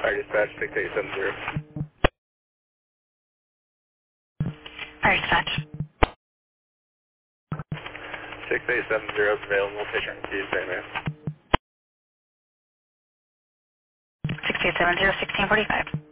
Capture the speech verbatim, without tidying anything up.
Fire dispatch six eight seven zero. Fire dispatch. six eight seven zero is available. Patient received. Right, man. six eight seven zero, sixteen forty-five.